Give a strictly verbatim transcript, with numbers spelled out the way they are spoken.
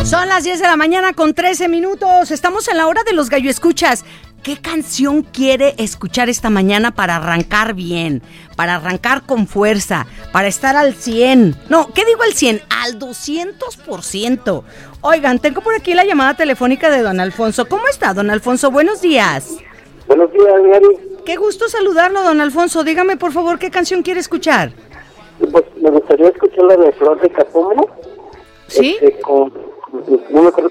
Son las diez de la mañana con trece minutos. Estamos en la hora de los gallo escuchas. ¿Qué canción quiere escuchar esta mañana para arrancar bien? Para arrancar con fuerza, para estar al cien. No, ¿qué digo al cien? Al doscientos por ciento. Oigan, tengo por aquí la llamada telefónica de don Alfonso. ¿Cómo está, don Alfonso? Buenos días. Buenos días, Gary. Qué gusto saludarlo, don Alfonso. Dígame, por favor, ¿qué canción quiere escuchar? Pues me gustaría escuchar la de Flor de Capomo. ¿Sí? Este, con, no me acuerdo